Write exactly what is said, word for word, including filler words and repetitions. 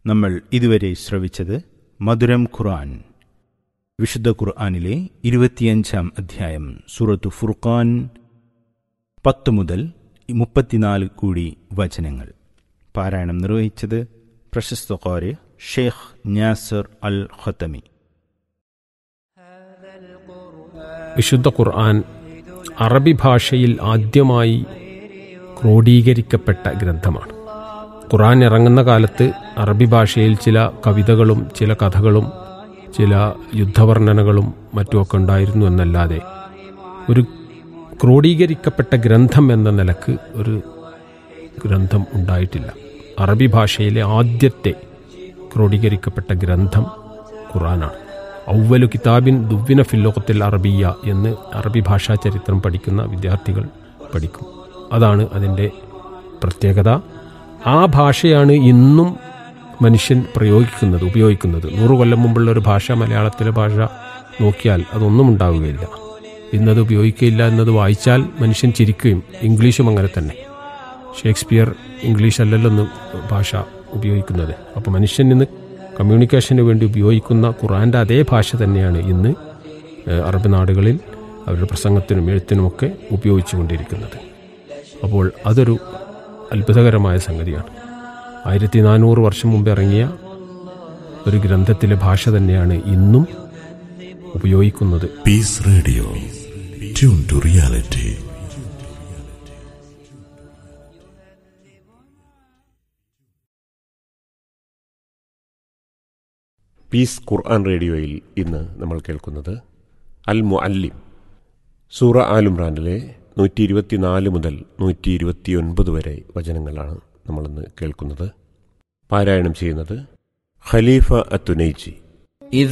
നമ്മൾ ഇതുവരെ ശ്രവിച്ചത് മധുരം ഖുർആൻ. വിശുദ്ധ ഖുർആനിലെ ഇരുപത്തിയഞ്ചാം അധ്യായം സൂറത്തു ഫുർഖാൻ, പത്ത് മുതൽ മുപ്പത്തിനാല് കൂടി വചനങ്ങൾ. പാരായണം നിർവഹിച്ചത് പ്രശസ്ത ഖാരി ഷെയ്ഖ് നാസർ അൽ ഖത്തമി. വിശുദ്ധ ഖുർആൻ അറബി ഭാഷയിൽ ആദ്യമായി ക്രോഡീകരിക്കപ്പെട്ട ഗ്രന്ഥമാണ്. ഖുർആൻ ഇറങ്ങുന്ന കാലത്ത് അറബി ഭാഷയിൽ ചില കവിതകളും ചില കഥകളും ചില യുദ്ധവർണ്ണനകളും മറ്റുമൊക്കെ ഉണ്ടായിരുന്നു എന്നല്ലാതെ ഒരു ക്രോഡീകരിക്കപ്പെട്ട ഗ്രന്ഥം എന്ന നിലക്ക് ഒരു ഗ്രന്ഥം ഉണ്ടായിട്ടില്ല. അറബി ഭാഷയിലെ ആദ്യത്തെ ക്രോഡീകരിക്കപ്പെട്ട ഗ്രന്ഥം ഖുർആനാണ്. ഔവലു കിതാബിൻ ദുവ്വിന ഫില്ലോകത്തിൽ അറബിയ എന്ന് അറബി ഭാഷാ ചരിത്രം പഠിക്കുന്ന വിദ്യാർത്ഥികൾ പഠിക്കും. അതാണ് അതിൻ്റെ പ്രത്യേകത. ആ ഭാഷയാണ് ഇന്നും മനുഷ്യൻ പ്രയോഗിക്കുന്നത്, ഉപയോഗിക്കുന്നത്. നൂറു കൊല്ലം മുമ്പുള്ള ഒരു ഭാഷ, മലയാളത്തിലെ ഭാഷ നോക്കിയാൽ അതൊന്നും ഉണ്ടാവുകയില്ല. ഇന്നത് ഉപയോഗിക്കുകയില്ല എന്നത് വായിച്ചാൽ മനുഷ്യൻ ചിരിക്കുകയും. ഇംഗ്ലീഷും അങ്ങനെ തന്നെ. ഷേക്സ്പിയർ ഇംഗ്ലീഷ് അല്ലല്ലോ ഒന്ന് ഭാഷ ഉപയോഗിക്കുന്നത്. അപ്പോൾ മനുഷ്യൻ ഇന്ന് കമ്മ്യൂണിക്കേഷന് വേണ്ടി ഉപയോഗിക്കുന്ന ഖുർആൻ്റെ അതേ ഭാഷ തന്നെയാണ് ഇന്ന് അറബ് നാടുകളിൽ അവരുടെ പ്രസംഗത്തിനും എഴുത്തിനുമൊക്കെ ഉപയോഗിച്ചു കൊണ്ടിരിക്കുന്നത്. അപ്പോൾ അതൊരു അത്ഭുതകരമായ സംഗതിയാണ്. ആയിരത്തി നാനൂറ് വർഷം മുമ്പ് ഇറങ്ങിയ ഒരു ഗ്രന്ഥത്തിലെ ഭാഷ തന്നെയാണ് ഇന്നും ഉപയോഗിക്കുന്നത്. Piece radio, tune to reality. Piece ഖുർആൻ റേഡിയോയിൽ ഇന്ന് നമ്മൾ കേൾക്കുന്നത് അൽ മുഅല്ലിം. സൂറ ആൽ ഇംറാനിലെ നൂറ്റി ഇരുപത്തിനാല് മുതൽ നൂറ്റി ഇരുപത്തിയൊൻപത് വരെ വചനങ്ങളാണ് നമ്മളിന്ന് കേൾക്കുന്നത്. പാരായണം ചെയ്യുന്നത് ഖലീഫ അത്തുനൈജി.